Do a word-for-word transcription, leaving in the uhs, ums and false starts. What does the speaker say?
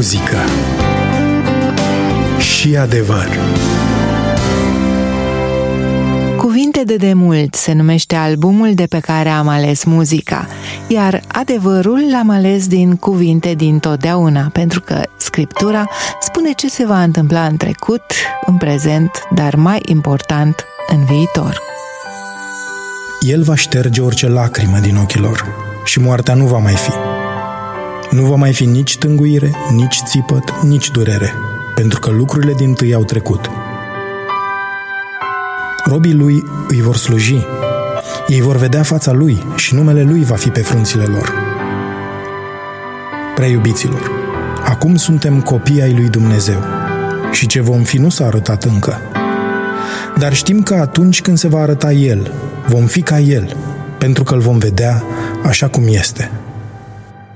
muzică și adevăr. Cuvinte de demult se numește albumul de pe care am ales muzica, iar adevărul l-am ales din Cuvinte din totdeauna, pentru că Scriptura spune ce se va întâmpla în trecut, în prezent, dar mai important, în viitor. El va șterge orice lacrimă din ochii lor și moartea nu va mai fi. Nu va mai fi nici tânguire, nici țipăt, nici durere, pentru că lucrurile dintâi au trecut. Robii lui îi vor sluji. Ei vor vedea fața lui și numele lui va fi pe frunțile lor. Prea iubiților, acum suntem copii ai lui Dumnezeu și ce vom fi nu s-a arătat încă. Dar știm că atunci când se va arăta El, vom fi ca El, pentru că îl vom vedea așa cum este.